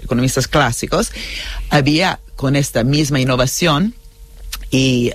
economistas clásicos, había con esta misma innovación y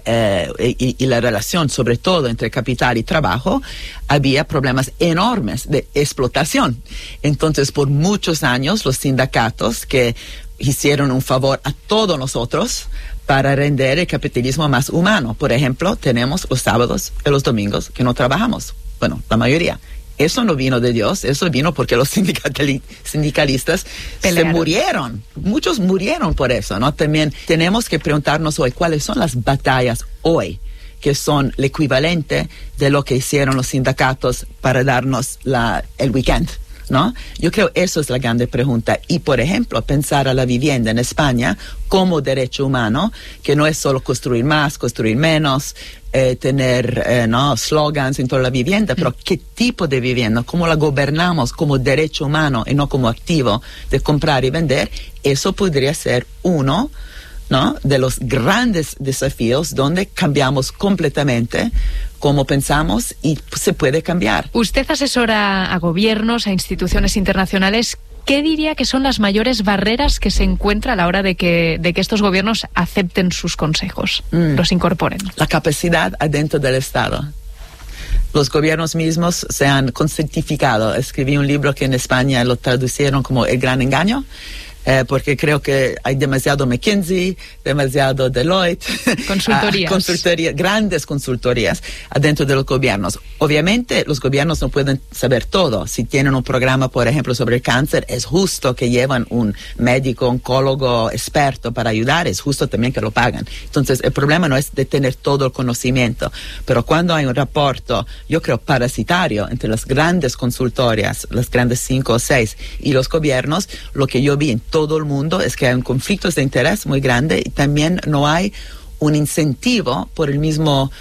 la relación, sobre todo entre capital y trabajo, había problemas enormes de explotación. Entonces, por muchos años, los sindicatos que hicieron un favor a todos nosotros para render el capitalismo más humano. Por ejemplo, tenemos los sábados y los domingos que no trabajamos. Bueno, la mayoría. Eso no vino de Dios, eso vino porque los sindicalistas pelearon. Se murieron. Muchos murieron por eso, ¿no? También tenemos que preguntarnos hoy cuáles son las batallas hoy, que son el equivalente de lo que hicieron los sindicatos para darnos el weekend, ¿no? Yo creo eso es la grande pregunta. Y, por ejemplo, pensar a la vivienda en España como derecho humano, que no es solo construir más, construir menos, tener slogans en toda la vivienda, pero qué tipo de vivienda, cómo la gobernamos como derecho humano y no como activo de comprar y vender, eso podría ser uno, ¿no?, de los grandes desafíos donde cambiamos completamente cómo pensamos y se puede cambiar. Usted asesora a gobiernos, a instituciones internacionales. ¿Qué diría que son las mayores barreras que se encuentra a la hora de que estos gobiernos acepten sus consejos, los incorporen? La capacidad adentro del Estado. Los gobiernos mismos se han conscientificado. Escribí un libro que en España lo traducieron como El Gran Engaño, porque creo que hay demasiado McKinsey, demasiado Deloitte, consultorías, grandes consultorías adentro de los gobiernos. Obviamente los gobiernos no pueden saber todo. Si tienen un programa, por ejemplo, sobre el cáncer, es justo que llevan un médico, oncólogo experto para ayudar, es justo también que lo pagan. Entonces el problema no es de tener todo el conocimiento, pero cuando hay un reporte, yo creo, parasitario entre las grandes consultorías, las grandes 5 o 6 y los gobiernos, lo que yo vi en todo el mundo es que hay un conflicto de interés muy grande y también no hay un incentivo por el mismo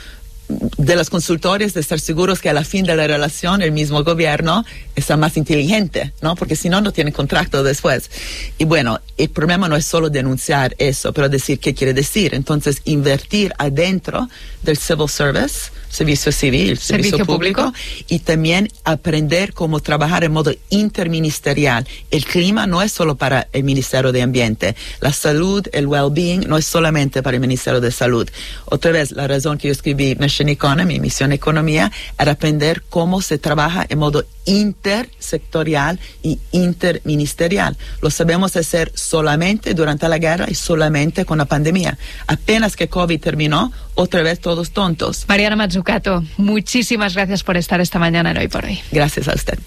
de las consultoras de estar seguros que a la fin de la relación el mismo gobierno está más inteligente, ¿no? Porque si no, no tiene contrato después. Y bueno, el problema no es solo denunciar eso, pero decir qué quiere decir. Entonces, invertir adentro del civil service, servicio civil, servicio público, y también aprender cómo trabajar en modo interministerial. El clima no es solo para el Ministerio de Ambiente. La salud, el well-being, no es solamente para el Ministerio de Salud. Otra vez, la razón que yo escribí Mission Economy, Misión Economía, era aprender cómo se trabaja en modo intersectorial y interministerial. Lo sabemos hacer solamente durante la guerra y solamente con la pandemia. Apenas que COVID terminó, otra vez todos tontos. Mariana Mazzucato, muchísimas gracias por estar esta mañana en Hoy por Hoy. Gracias a usted.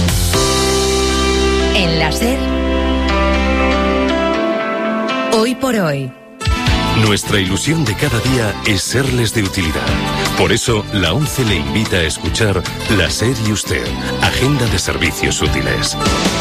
En la SER, Hoy por Hoy. Nuestra ilusión de cada día es serles de utilidad. Por eso, la ONCE le invita a escuchar La SER y Usted, Agenda de Servicios Útiles.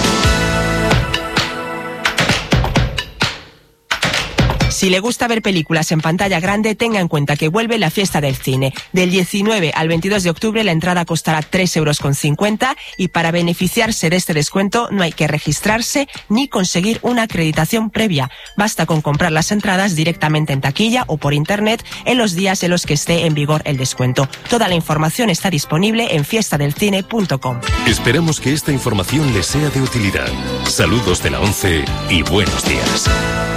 Si le gusta ver películas en pantalla grande, tenga en cuenta que vuelve la fiesta del cine. Del 19 al 22 de octubre la entrada costará 3,50 € y para beneficiarse de este descuento no hay que registrarse ni conseguir una acreditación previa. Basta con comprar las entradas directamente en taquilla o por internet en los días en los que esté en vigor el descuento. Toda la información está disponible en fiestadelcine.com. Esperamos que esta información les sea de utilidad. Saludos de la ONCE y buenos días.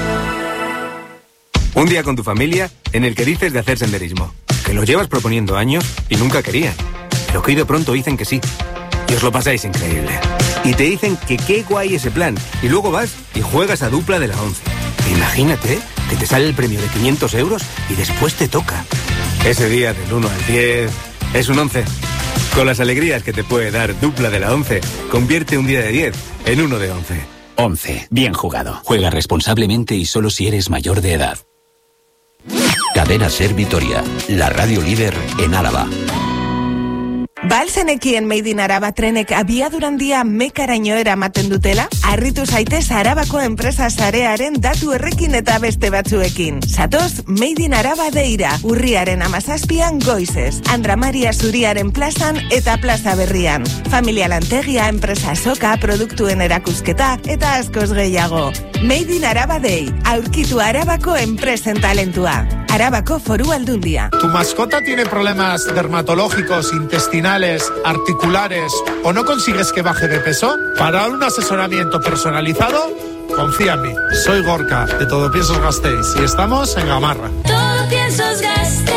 Un día con tu familia en el que dices de hacer senderismo, que lo llevas proponiendo años y nunca querían, pero que hoy de pronto dicen que sí. Y os lo pasáis increíble. Y te dicen que qué guay ese plan. Y luego vas y juegas a dupla de la ONCE. Imagínate que te sale el premio de 500 € y después te toca. Ese día del 1 al 10 es un 11. Con las alegrías que te puede dar dupla de la ONCE, convierte un día de 10 en uno de 11. 11. Bien jugado. Juega responsablemente y solo si eres mayor de edad. Cadena SER Vitoria, la radio líder en Álava. Balzenekien Made in Araba trenek abiadura mekaraino eramaten dutela? Harritu zaitez Arabako enpresa sarearen datu errekin eta beste batzuekin. Zatoz Made in Araba deira, urriaren 17an goizez, Andra Maria Zuriaren plazan eta plaza berrian. Familia lantegia, enpresa soka, produktuen erakusketa eta askoz gehiago. Made in Araba Day, aurkitu Arabako enpresen talentua. Arabako Foru Aldundia. ¿Tu mascota tiene problemas dermatológicos, intestinales, articulares o no consigues que baje de peso? Para un asesoramiento personalizado, confía en mí. Soy Gorka, de Todo Piensos Gasteiz, y estamos en Gamarra. Todo Piensos Gasteiz.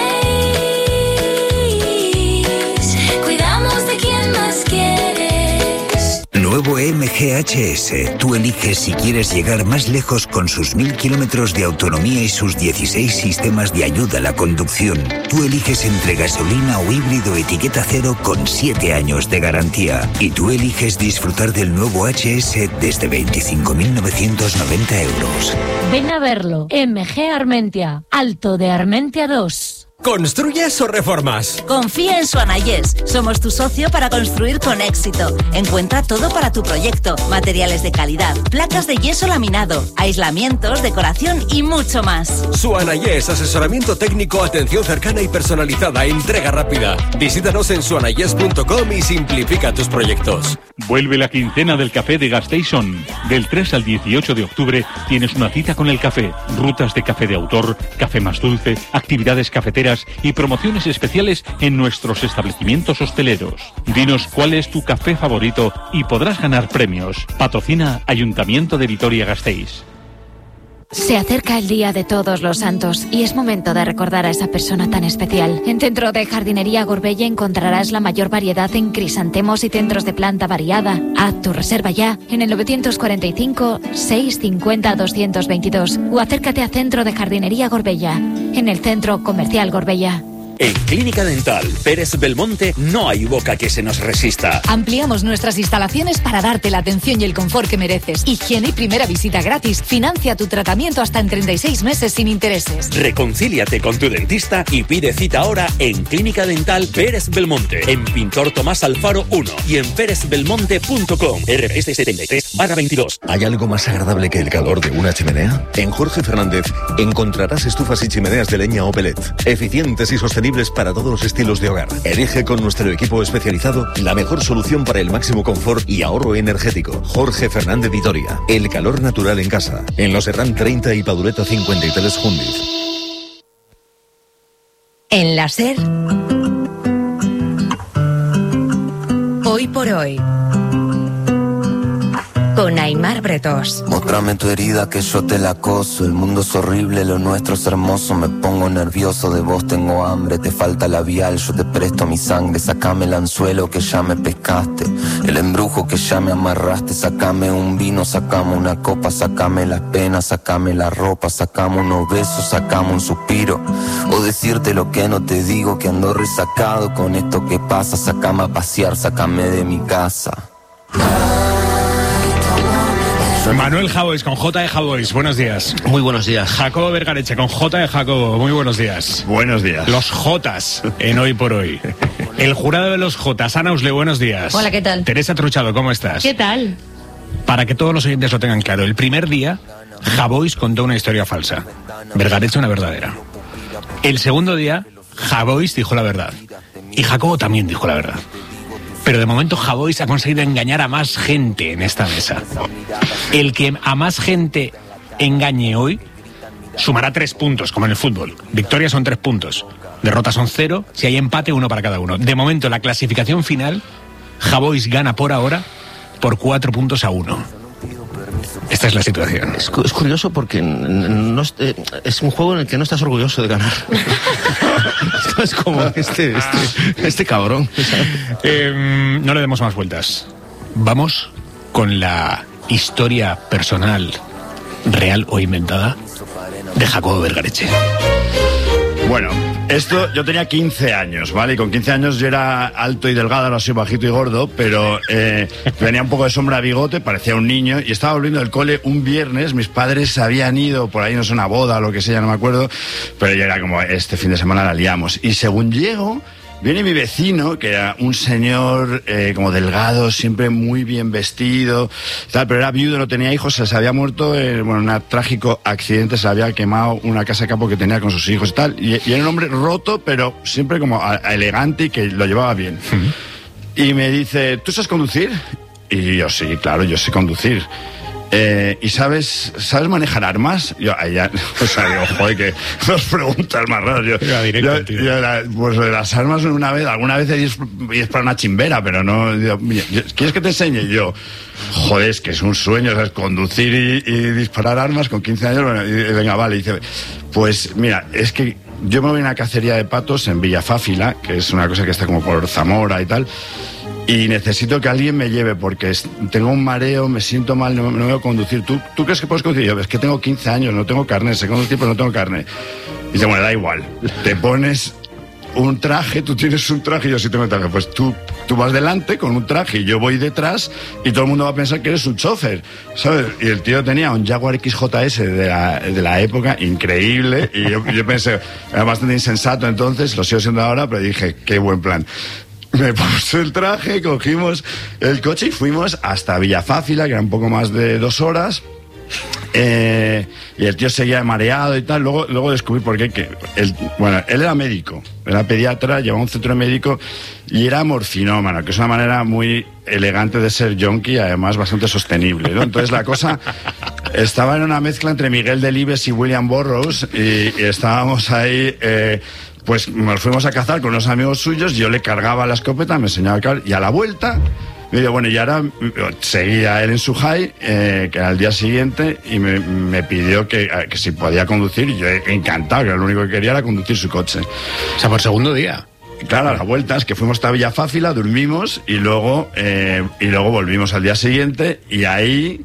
Cuidamos de quien más quieres. Nuevo MGHS. Tú eliges si quieres llegar más lejos con sus 1000 kilómetros de autonomía y sus 16 sistemas de ayuda a la conducción. Tú eliges entre gasolina o híbrido etiqueta cero con 7 años de garantía. Y tú eliges disfrutar del nuevo HS desde 25.990 euros. Ven a verlo. MG Armentia. Alto de Armentia 2. ¿Construyes o reformas? Confía en Suanayes. Somos tu socio para construir con éxito. Encuentra todo para tu proyecto. Materiales de calidad, placas de yeso laminado, aislamientos, decoración y mucho más. Suanayes, asesoramiento técnico, atención cercana y personalizada, entrega rápida. Visítanos en suanayes.com y simplifica tus proyectos. Vuelve la quincena del café de Gasteizon. Del 3 al 18 de octubre tienes una cita con el café. Rutas de café de autor, café más dulce, actividades cafeteras y promociones especiales en nuestros establecimientos hosteleros. Dinos cuál es tu café favorito y podrás ganar premios. Patrocina Ayuntamiento de Vitoria-Gasteiz. Se acerca el Día de Todos los Santos y es momento de recordar a esa persona tan especial. En Centro de Jardinería Gorbella encontrarás la mayor variedad en crisantemos y centros de planta variada. Haz tu reserva ya en el 945 650 222 o acércate a Centro de Jardinería Gorbella, en el Centro Comercial Gorbella. En Clínica Dental Pérez Belmonte no hay boca que se nos resista. Ampliamos nuestras instalaciones para darte la atención y el confort que mereces. Higiene y primera visita gratis. Financia tu tratamiento hasta en 36 meses sin intereses. Reconcíliate con tu dentista y pide cita ahora en Clínica Dental Pérez Belmonte, en Pintor Tomás Alfaro 1 y en pérezbelmonte.com. RPS 73/22. ¿Hay algo más agradable que el calor de una chimenea? En Jorge Fernández encontrarás estufas y chimeneas de leña o pellet, eficientes y sostenibles para todos los estilos de hogar. Elige con nuestro equipo especializado la mejor solución para el máximo confort y ahorro energético. Jorge Fernández Vitoria. El calor natural en casa. En Los Herrán 30 y Padureta 53 Jundiz. En la SER. Hoy por hoy. Con Aimar Bretos. Móstrame tu herida que yo te la coso. El mundo es horrible, lo nuestro es hermoso. Me pongo nervioso, de vos tengo hambre. Te falta labial, yo te presto mi sangre. Sácame el anzuelo que ya me pescaste, el embrujo que ya me amarraste. Sácame un vino, sácame una copa. Sácame las penas, sácame la ropa. Sácame unos besos, sácame un suspiro. O decirte lo que no te digo, que ando resacado con esto que pasa. Sácame a pasear, sácame de mi casa. Manuel Javois con J de Javois, buenos días. Muy buenos días. Jacobo Vergareche con J de Jacobo, muy buenos días. Buenos días. Los Jotas en Hoy por Hoy. El jurado de los Jotas, Ana Usle, buenos días. Hola, ¿qué tal? Teresa Truchado, ¿cómo estás? ¿Qué tal? Para que todos los oyentes lo tengan claro, el primer día Javois contó una historia falsa, Vergareche una verdadera. El segundo día Javois dijo la verdad y Jacobo también dijo la verdad. Pero de momento Javois ha conseguido engañar a más gente en esta mesa. El que a más gente engañe hoy sumará 3 puntos, como en el fútbol. Victorias son 3 puntos, derrotas son 0, si hay empate 1 para cada uno. De momento, la clasificación final, Javois gana por ahora por 4-1. Esta es la situación. Es curioso porque es un juego en el que no estás orgulloso de ganar. Es como este cabrón. No le demos más vueltas. Vamos con la historia personal, real o inventada, de Jacobo Vergareche. Bueno, yo tenía 15 años, ¿vale? Y con 15 años yo era alto y delgado, ahora soy bajito y gordo, pero tenía un poco de sombra de bigote, parecía un niño, y estaba volviendo del cole un viernes. Mis padres habían ido por ahí, no sé, una boda o lo que sea, no me acuerdo, pero yo era como, este fin de semana la liamos. Y según llego, viene mi vecino, que era un señor como delgado, siempre muy bien vestido, tal, pero era viudo, no tenía hijos, se había muerto en un trágico accidente, se había quemado una casa de campo que tenía con sus hijos y tal, y era un hombre roto, pero siempre como elegante y que lo llevaba bien. Y me dice, ¿tú sabes conducir? Y yo, sí, claro, yo sé conducir. ¿Y sabes manejar armas? Yo, ya, o sea, digo, joder, que dos preguntas más raras. Yo, pues de las armas alguna vez he disparado una chimbera, pero no. Digo, ¿quieres que te enseñe? Y yo, joder, es que es un sueño, ¿sabes? Conducir y disparar armas con 15 años. Bueno, y venga, vale. Y dice, pues mira, es que yo me voy a una cacería de patos en Villafáfila, que es una cosa que está como por Zamora y tal. Y necesito que alguien me lleve porque tengo un mareo, me siento mal, no me voy a conducir. ¿Tú crees que puedes conducir? Yo, es que tengo 15 años, no tengo carnet, sé conducir, pero no tengo carnet. Y dice, bueno, da igual, te pones un traje, tú tienes un traje y yo sí tengo un traje. Pues tú vas delante con un traje y yo voy detrás y todo el mundo va a pensar que eres un chofer, ¿sabes? Y el tío tenía un Jaguar XJS de la época, increíble, y yo pensé, era bastante insensato entonces, lo sigo siendo ahora, pero dije, qué buen plan. Me puse el traje, cogimos el coche y fuimos hasta Villafáfila, que era un poco más de 2 horas. Y el tío seguía mareado y tal. Luego descubrí por qué. Él era médico, era pediatra, llevaba un centro médico y era morfinómano, que es una manera muy elegante de ser yonki, además bastante sostenible, ¿no? Entonces la cosa estaba en una mezcla entre Miguel Delibes y William Burroughs y estábamos ahí... pues nos fuimos a cazar con unos amigos suyos, yo le cargaba la escopeta, me enseñaba a cargar, y a la vuelta me dijo, bueno, y ahora seguía él en su high, que era el día siguiente, y me pidió que si podía conducir, y yo encantado, que lo único que quería era conducir su coche. O sea, por segundo día. Claro, a la vuelta es que fuimos hasta Villafáfila, dormimos, y luego volvimos al día siguiente, y ahí...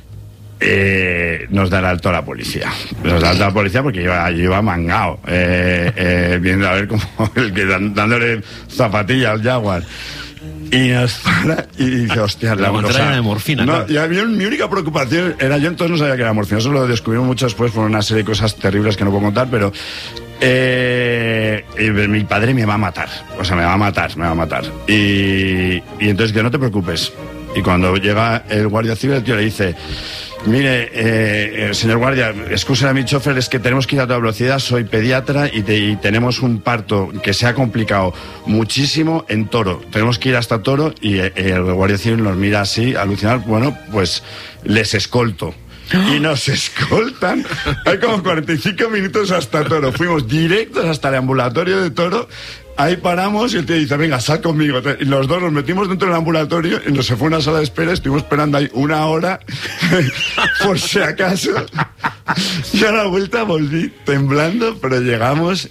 nos da el alto a la policía. Nos da el alto a la policía porque yo iba mangao, viendo a ver cómo dándole zapatilla al Jaguar. Y nos para y dice, hostia, la contraria de morfina. No, claro. Y mi única preocupación era, yo entonces no sabía que era morfina, eso lo descubrimos mucho después por una serie de cosas terribles que no puedo contar, pero mi padre me va a matar. O sea, me va a matar. Y entonces que no te preocupes. Y cuando llega el guardia civil, el tío le dice, mire, señor guardia, excusen a mi chofer, es que tenemos que ir a toda velocidad, soy pediatra y tenemos un parto que se ha complicado muchísimo en Toro. Tenemos que ir hasta Toro y el guardia civil nos mira así, alucinado, bueno, pues les escolto. Y nos escoltan. Hay como 45 minutos hasta Toro. Fuimos directos hasta el ambulatorio de Toro. Ahí paramos y el tío dice, venga, sal conmigo. Y los dos nos metimos dentro del ambulatorio y nos se fue a una sala de espera. Estuvimos esperando ahí 1 hora por si acaso. Y a la vuelta volví temblando, pero llegamos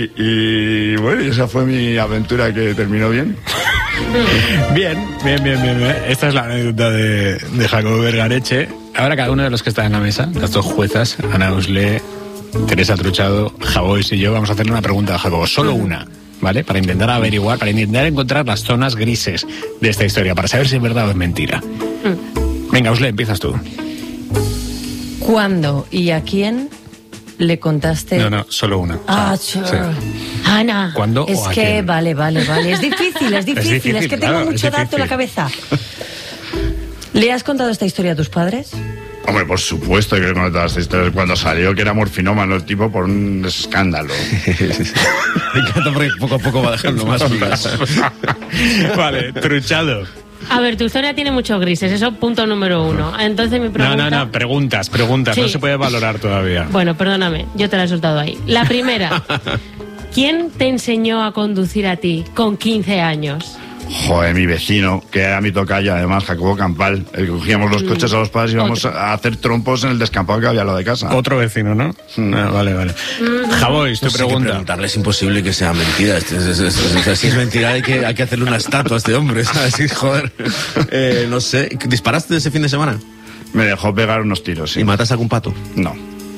y bueno, esa fue mi aventura que terminó bien. Bien. Esta es la anécdota de Jacobo Vergareche. Ahora cada uno de los que está en la mesa, las 2 juezas, Ana Usle, Teresa Truchado, Javois y yo, vamos a hacerle una pregunta a Jacobo, solo una, ¿vale? Para intentar averiguar, para intentar encontrar las zonas grises de esta historia, para saber si es verdad o es mentira. Venga, Usle, empiezas tú. ¿Cuándo y a quién le contaste? No, solo una. Sure. Sí. Ana, ¿cuándo es o a que quién? Vale. Es difícil, es que tengo claro, mucho dato en la cabeza. ¿Le has contado esta historia a tus padres? Hombre, por supuesto que le he contado esta historia. Cuando salió que era morfinómano el tipo por un escándalo. Me encanta porque poco a poco va dejando más vidas. Vale, Truchado. A ver, tu historia tiene muchos grises, eso punto número 1. Entonces mi pregunta... No, preguntas, sí. No se puede valorar todavía. Bueno, perdóname, yo te la he soltado ahí. La primera, ¿quién te enseñó a conducir a ti con 15 años? Joder, mi vecino, que era mi tocayo, además, Jacobo Campal. El que cogíamos los coches a los padres y íbamos a hacer trompos en el descampado que había al lado de casa. Otro vecino, ¿no? Vale. Javois, tu pregunta. Preguntarle es imposible que sea mentira. Si es mentira hay que hacerle una estatua a este hombre, ¿sabes? Joder. No sé. ¿Disparaste ese fin de semana? Me dejó pegar unos tiros, sí. ¿Y mataste a algún pato? No.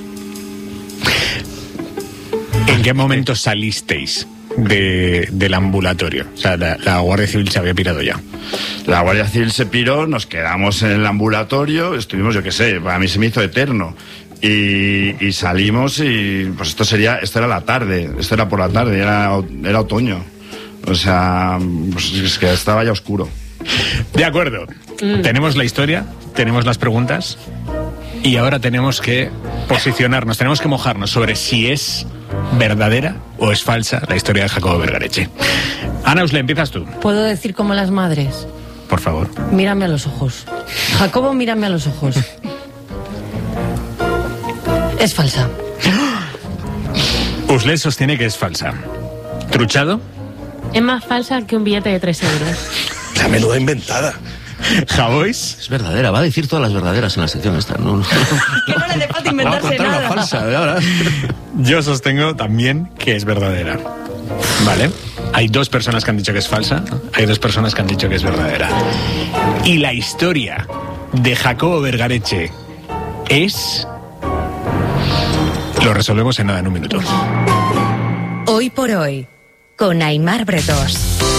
¿En qué momento salisteis del ambulatorio? O sea, la Guardia Civil se había pirado ya. La Guardia Civil se piró, nos quedamos en el ambulatorio, estuvimos, yo qué sé, a mí se me hizo eterno. Y salimos y pues esto era la tarde, esto era por la tarde, era otoño. O sea, pues es que estaba ya oscuro. De acuerdo. Tenemos la historia, tenemos las preguntas y ahora tenemos que posicionarnos, tenemos que mojarnos sobre si es verdadera o es falsa la historia de Jacobo Vergareche. Ana Usle, empiezas tú. ¿Puedo decir como las madres? Por favor. Mírame a los ojos. Jacobo, mírame a los ojos. Es falsa. Uslet sostiene que es falsa. ¿Truchado? Es más falsa que un billete de 3 euros. La menuda inventada. ¿Javois? Es verdadera, va a decir todas las verdaderas en la sección esta. No. Que no le dé falta inventarse Una nada. falsa, ahora. Yo sostengo también que es verdadera. ¿Vale? Hay 2 personas que han dicho que es falsa, hay 2 personas que han dicho que es verdadera. Y la historia de Jacobo Vergareche es... Lo resolvemos en nada, en un minuto. Hoy por hoy, con Aimar Bretós.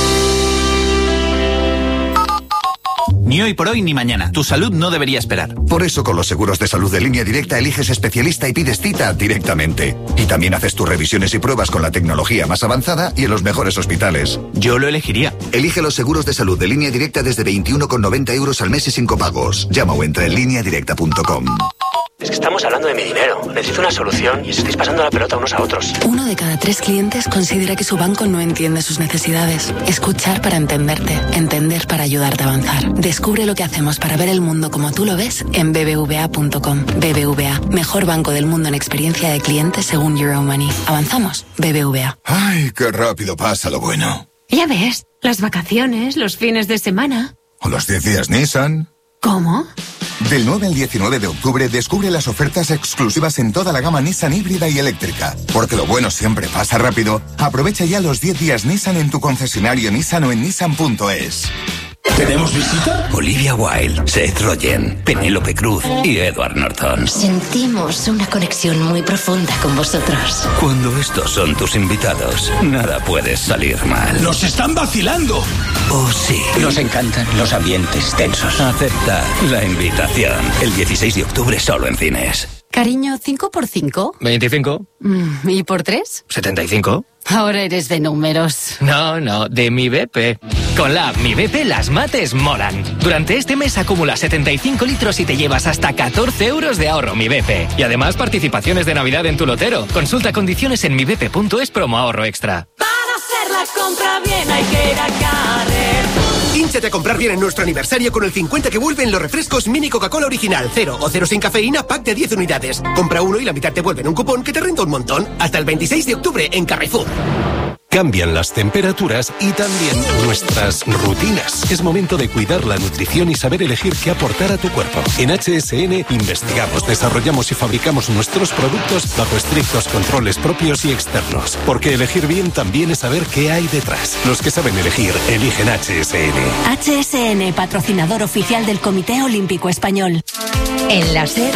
Ni hoy por hoy ni mañana. Tu salud no debería esperar. Por eso con los seguros de salud de Línea Directa eliges especialista y pides cita directamente. Y también haces tus revisiones y pruebas con la tecnología más avanzada y en los mejores hospitales. Yo lo elegiría. Elige los seguros de salud de Línea Directa desde 21,90 euros al mes y sin copagos. Llama o entra en lineadirecta.com. Es que estamos hablando de mi dinero. Necesito una solución y os estáis pasando la pelota unos a otros. 1 de cada 3 clientes considera que su banco no entiende sus necesidades. Escuchar para entenderte. Entender para ayudarte a avanzar. Descubre lo que hacemos para ver el mundo como tú lo ves en bbva.com. BBVA, mejor banco del mundo en experiencia de cliente según Euromoney. ¿Avanzamos? BBVA. Ay, qué rápido pasa lo bueno. Ya ves, las vacaciones, los fines de semana. O los 10 días Nissan. ¿Cómo? Del 9 al 19 de octubre descubre las ofertas exclusivas en toda la gama Nissan híbrida y eléctrica. Porque lo bueno siempre pasa rápido. Aprovecha ya los 10 días Nissan en tu concesionario Nissan o en nissan.es. ¿Tenemos visita? Olivia Wilde, Seth Rogen, Penélope Cruz y Edward Norton. Sentimos una conexión muy profunda con vosotros. Cuando estos son tus invitados, nada puede salir mal. ¡Nos están vacilando! Oh, sí. Nos encantan los ambientes tensos. Acepta la invitación. El 16 de octubre solo en cines. Cariño, 5 por 5. 25. ¿Y por 3? 75. Ahora eres de números. No, de Mi BP. Con la app Mi BP las mates molan. Durante este mes acumula 75 litros y te llevas hasta 14 euros de ahorro Mi BP. Y además participaciones de Navidad en tu lotero. Consulta condiciones en mibp.es promo ahorro extra. Para hacer la compra bien hay que ir a Carrer. Hínchate a comprar bien en nuestro aniversario con el 50 que vuelven los refrescos Mini Coca-Cola Original, 0 o 0 sin cafeína, pack de 10 unidades. Compra uno y la mitad te vuelven un cupón que te renta un montón. Hasta el 26 de octubre en Carrefour. Cambian las temperaturas y también nuestras rutinas. Es momento de cuidar la nutrición y saber elegir qué aportar a tu cuerpo. En HSN investigamos, desarrollamos y fabricamos nuestros productos bajo estrictos controles propios y externos. Porque elegir bien también es saber qué hay detrás. Los que saben elegir, eligen HSN. HSN, patrocinador oficial del Comité Olímpico Español. En la SER,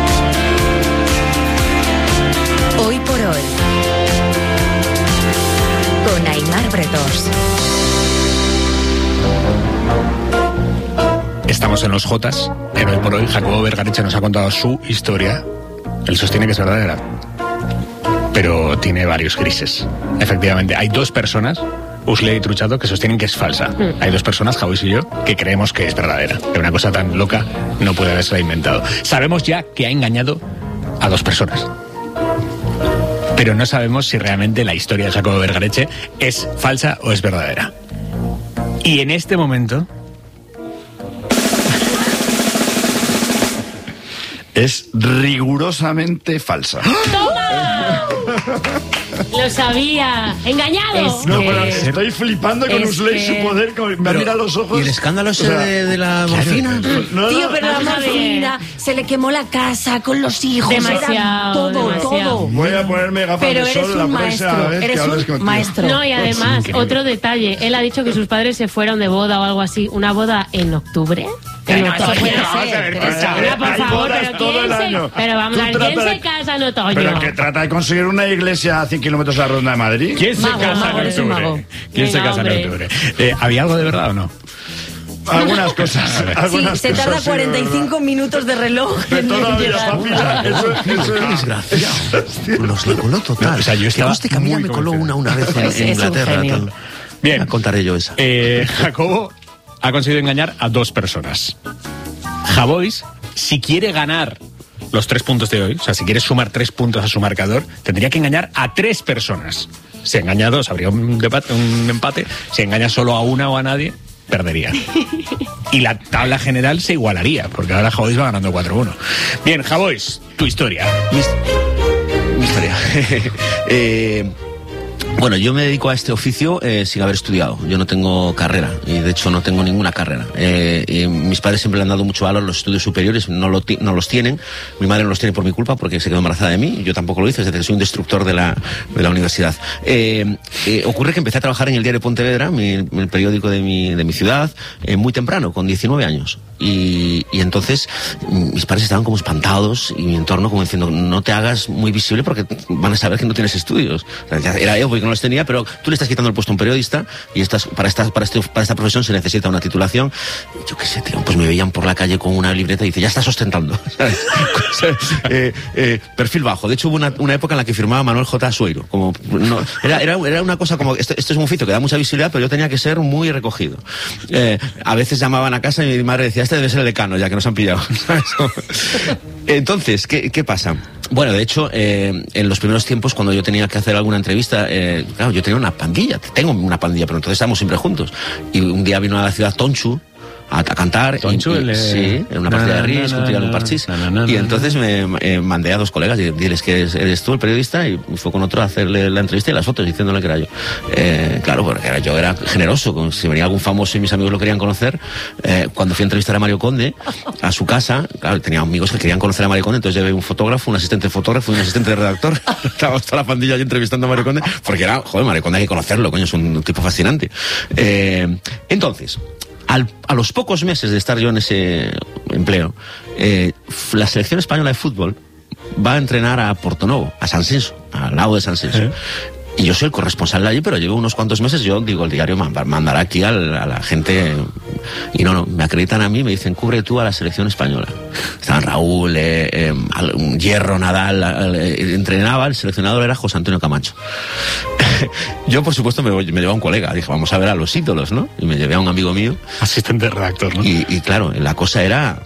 hoy por hoy, con Aimar Bretós. Estamos en los Jotas, en Hoy por Hoy. Jacobo Vergareche nos ha contado su historia. Él sostiene que es verdadera, pero tiene varios grises. Efectivamente, hay 2 personas, Uslet y Truchado, que sostienen que es falsa. Hay 2 personas, Javois y yo, que creemos que es verdadera. Que una cosa tan loca no puede haberse inventado. Sabemos ya que ha engañado a 2 personas. Pero no sabemos si realmente la historia de Jacobo Vergareche es falsa o es verdadera. Y en este momento... es rigurosamente falsa. ¡Toma! Lo sabía. ¡Engañado! No, pero estoy flipando con Uslet y su poder. Me mira a los ojos. ¿Y el escándalo ese de la morfina? Tío, pero la morfina, se le quemó la casa con los hijos. Demasiado, Era todo, demasiado. todo. Voy a ponerme gafas Pero de eres sol la un próxima maestro, vez que eres hables un contigo. maestro. No, y además, otro detalle. Él ha dicho que sus padres se fueron de boda o algo así. ¿Una boda en octubre? En otoño. Por favor, pero Pero vamos a ver, ¿quién se casa en otoño? Pero que trata de conseguir una iglesia a 100 kilómetros a la Ronda de Madrid. ¿Quién se casa en octubre? ¿Quién se casa en octubre? ¿Había algo de verdad o no? Algunas cosas. Algunas se tarda cosas, 45 minutos de reloj en llegar. Desgraciado. Nos lo coló total. O sea, yo estaba que a mí me coló una vez en Inglaterra. Bien. Ya contaré yo esa. Jacobo ha conseguido engañar a 2 personas. Javois, si quiere ganar los 3 puntos de hoy, o sea, si quiere sumar 3 puntos a su marcador, tendría que engañar a 3 personas. Si engaña a 2, habría un empate. Si engaña solo a una o a nadie, perdería. Y la tabla general se igualaría, porque ahora Javois va ganando 4-1. Bien, Javois, tu historia. Mi historia. Bueno, yo me dedico a este oficio sin haber estudiado. Yo no tengo carrera, y de hecho no tengo ninguna carrera. Mis padres siempre le han dado mucho valor a los estudios superiores, no los tienen. Mi madre no los tiene por mi culpa, porque se quedó embarazada de mí. Yo tampoco lo hice, es decir, soy un destructor de la universidad. Ocurre que empecé a trabajar en el diario Pontevedra, el periódico de mi ciudad, muy temprano, con 19 años. Y entonces mis padres estaban como espantados, y mi entorno como diciendo, no te hagas muy visible porque van a saber que no tienes estudios. O sea, era yo porque no los tenía, pero tú le estás quitando el puesto a un periodista, y para esta profesión se necesita una titulación. Yo qué sé, tío, pues me veían por la calle con una libreta y dice, ya estás ostentando. Perfil bajo. De hecho hubo una época en la que firmaba Manuel J. Sueiro. Como, no, era una cosa como, esto es un oficio que da mucha visibilidad, pero yo tenía que ser muy recogido. A veces llamaban a casa y mi madre decía, este debe ser el decano, ya que nos han pillado. Entonces, ¿qué pasa? Bueno, de hecho, en los primeros tiempos, cuando yo tenía que hacer alguna entrevista, claro, yo tenía una pandilla, tengo una pandilla, pero entonces estábamos siempre juntos. Y un día vino a la ciudad Tonchu a cantar. Tonchu, sí, en una partida de Riz, un un parchís. Y entonces me mandé a dos colegas y diles que eres tú el periodista, y fue con otro a hacerle la entrevista y las fotos, diciéndole que era yo. Claro, porque yo era generoso, si venía algún famoso y mis amigos lo querían conocer. Cuando fui a entrevistar a Mario Conde a su casa, claro, tenía amigos que querían conocer a Mario Conde, entonces llevé un fotógrafo, un asistente de fotógrafo y un asistente de redactor. Estábamos toda la pandilla allí entrevistando a Mario Conde, porque Mario Conde hay que conocerlo, coño, es un tipo fascinante. Entonces, a los pocos meses de estar yo en ese empleo, la selección española de fútbol va a entrenar a Portonovo, a San Senso, al lado de San Senso. Y yo soy el corresponsal de allí, pero llevo unos cuantos meses. Yo digo, el diario mandará aquí a la gente, y no, me acreditan a mí, me dicen, cubre tú a la selección española. Estaban Raúl, Hierro, Nadal, entrenaba, el seleccionador era José Antonio Camacho. Yo, por supuesto, me llevé a un colega, dije, vamos a ver a los ídolos, ¿no? Y me llevé a un amigo mío. Asistente de redactor, ¿no? Y claro, la cosa era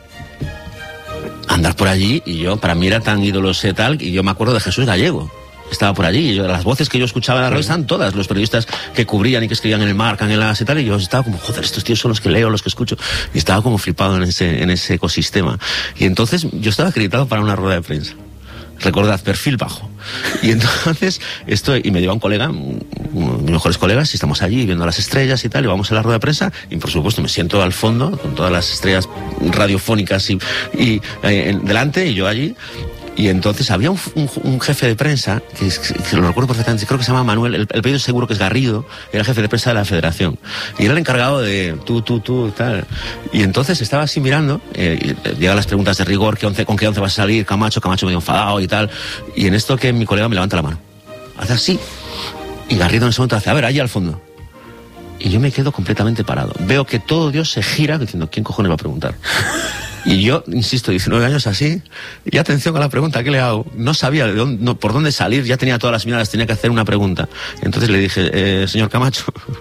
andar por allí, y yo, para mí era tan ídolos tal, y yo me acuerdo de Jesús Gallego. Estaba por allí, y las voces que yo escuchaba en la radio estaban todas, los periodistas que cubrían y que escribían en el Marca, en el AS y tal, y yo estaba como, joder, estos tíos son los que leo, los que escucho, y estaba como flipado en ese ecosistema. Y entonces yo estaba acreditado para una rueda de prensa. Recordad, perfil bajo. Y entonces y me lleva un colega, uno de mis mejores colegas, y estamos allí viendo las estrellas y tal, y vamos a la rueda de prensa, y por supuesto me siento al fondo con todas las estrellas radiofónicas y delante, y yo allí. Y entonces había un jefe de prensa, que lo recuerdo perfectamente, creo que se llama Manuel, el apellido seguro que es Garrido, era jefe de prensa de la Federación. Y era el encargado de tú, tal. Y entonces estaba así mirando, llegan las preguntas de rigor, ¿con qué once vas a salir? Camacho medio enfadado y tal. Y en esto que mi colega me levanta la mano. Hace así. Y Garrido en ese momento hace, a ver, allí al fondo. Y yo me quedo completamente parado. Veo que todo Dios se gira diciendo, ¿quién cojones va a preguntar? Y yo, insisto, 19 años así, y atención a la pregunta, ¿qué le hago? No sabía por dónde salir, ya tenía todas las miradas, tenía que hacer una pregunta. Entonces le dije, señor Camacho,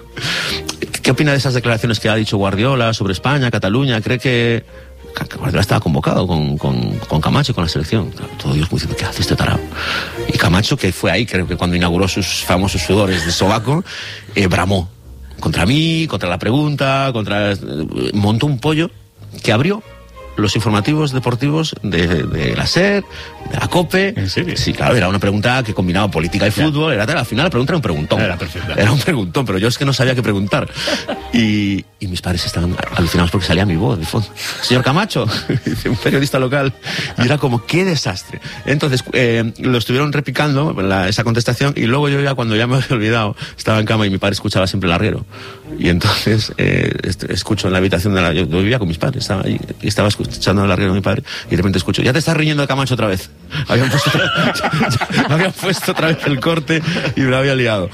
¿qué opina de esas declaraciones que ha dicho Guardiola sobre España, Cataluña? ¿Cree que Guardiola estaba convocado con Camacho y con la selección? Claro, todo Dios muy diciendo, ¿qué hace este tarado? Y Camacho, que fue ahí, creo que cuando inauguró sus famosos sudores de sobaco, bramó contra mí, contra la pregunta, montó un pollo que abrió los informativos deportivos de la SER, de la COPE. ¿En serio? Sí, claro, era una pregunta que combinaba política y fútbol. Al final la pregunta era un preguntón. Era perfecta. Era un preguntón, pero yo es que no sabía qué preguntar. Y mis padres estaban alucinados porque salía mi voz de fondo. Señor Camacho, un periodista local. Y era como, qué desastre. Entonces, lo estuvieron repicando esa contestación, y luego yo cuando ya me había olvidado, estaba en cama y mi padre escuchaba siempre el arriero. Y entonces escucho en la habitación yo vivía con mis padres, estaba allí, y estaba escuchando el arriero de mi padre, y de repente escucho, ya te estás riñendo de Camacho otra vez. Habían puesto otra vez el corte y me lo había liado.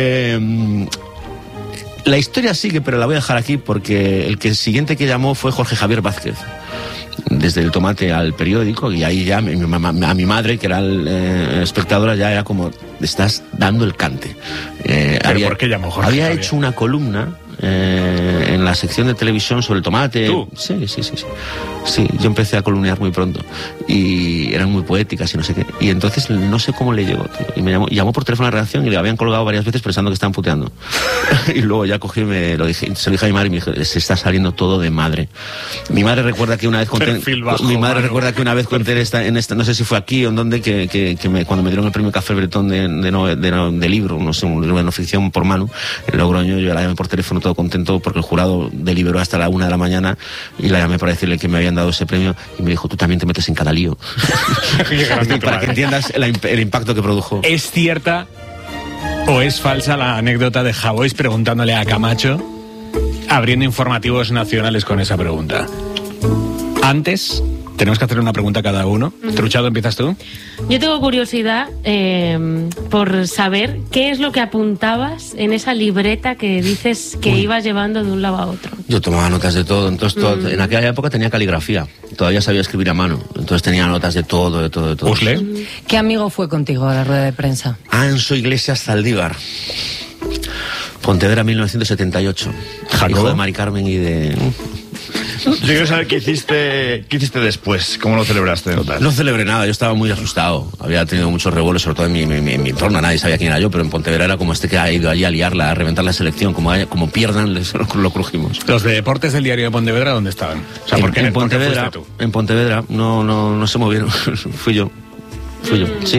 La historia sigue, pero la voy a dejar aquí porque el siguiente que llamó fue Jorge Javier Vázquez. Desde el tomate al periódico, y ahí ya a mi madre, que era espectadora, ya era como, estás dando el cante. ¿Pero por qué llamó Jorge Había Javier? hecho una columna en la sección de televisión sobre el tomate. ¿Tú? Sí. Sí, yo empecé a columniar muy pronto y eran muy poéticas y no sé qué. Y entonces no sé cómo le llegó, tío. Y me llamó por teléfono a la redacción y le habían colgado varias veces pensando que estaban puteando. Y luego ya cogí y se lo dije a mi madre y me dijo, se está saliendo todo de madre. Mi madre recuerda que una vez conté, en esta, no sé si fue aquí o en donde, cuando me dieron el premio Café Bretón de libro, no sé, un libro de no ficción por Manu, en Logroño, yo la llamé por teléfono todo contento porque el jurado deliberó hasta la 1 de la mañana y la llamé para decirle que me habían dado ese premio y me dijo, tú también te metes en cada lío. Para que entiendas el impacto que produjo. ¿Es cierta o es falsa la anécdota de Javois preguntándole a Camacho, abriendo informativos nacionales con esa pregunta? Antes, tenemos que hacer una pregunta a cada uno. Truchado, ¿empiezas tú? Yo tengo curiosidad por saber qué es lo que apuntabas en esa libreta que dices que ibas llevando de un lado a otro. Yo tomaba notas de todo, entonces en aquella época tenía caligrafía, todavía sabía escribir a mano, entonces tenía notas de todo. ¿Usle? ¿Qué amigo fue contigo a la rueda de prensa? Anso Iglesias Zaldívar, Pontevedra 1978. ¿Jacobo? Hijo de Mari Carmen y de... Yo quiero saber qué hiciste después, cómo lo celebraste. No celebré nada, yo estaba muy asustado. Había tenido muchos revuelos, sobre todo en mi entorno, nadie sabía quién era yo, pero en Pontevedra era como que ha ido allí a liarla, a reventar la selección, como pierdan, lo crujimos. Los de deportes del diario de Pontevedra, ¿dónde estaban? O sea, en Pontevedra, en Pontevedra, no se movieron, fui yo, sí.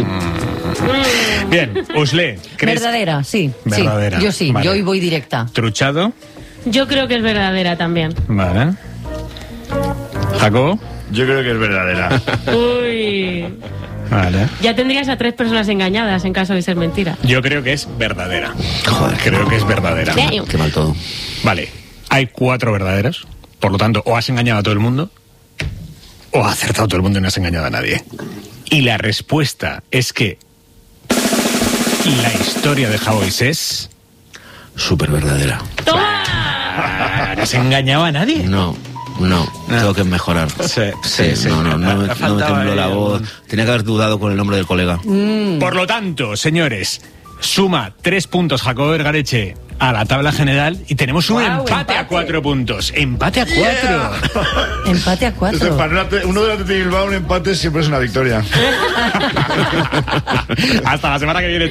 Bien, Usle, ¿crees? Verdadera, sí. Verdadera. Sí, yo sí, vale. Yo hoy voy directa. ¿Truchado? Yo creo que es verdadera también. Vale. ¿Jacobo? Yo creo que es verdadera. Uy. Vale. Ya tendrías a 3 personas engañadas en caso de ser mentira. Yo creo que es verdadera. Joder, creo que es verdadera. Qué mal todo. Vale, hay 4 verdaderas. Por lo tanto, o has engañado a todo el mundo, o has acertado todo el mundo y no has engañado a nadie. Y la respuesta es que la historia de Javois es... súper verdadera. ¡Toma! ¿No has engañado a nadie? No, tengo que mejorar. Sí, no me tembló la voz. Tenía que haber dudado con el nombre del colega. Por lo tanto, señores, suma 3 puntos Jacobo Vergareche a la tabla general y tenemos un empate a 4 puntos. Empate a 4. Yeah. Empate a 4. Uno de los de Bilbao, un empate siempre es una victoria. Hasta la semana que viene.